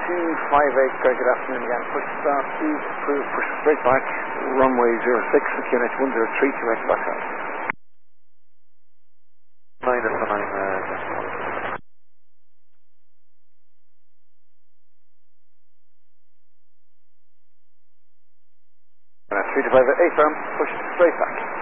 258, good afternoon again. Push start, speed, approve, push straight back, runway 06, QNH 103 to X back out. 9 Delta 9, And 3 to 5 at 8 firm, push straight back.